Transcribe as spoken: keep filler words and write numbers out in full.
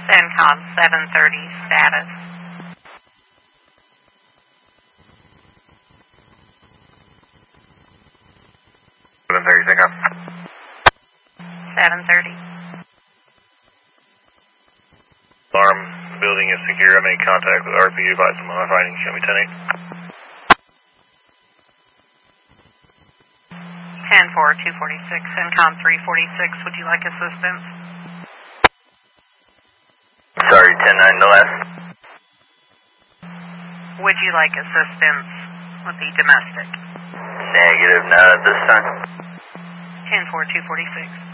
CENTCOM seven thirty status. seven thirty, CENTCOM. seven thirty. Alarm building is secure. I made contact with R P U. Advise them on my findings. Show me ten eight. ten four, two forty-six, CENTCOM three forty-six. Would you like assistance? Sorry, ten nine, the last. Would you like assistance with the domestic? Negative, not at this time. ten four, two forty-six.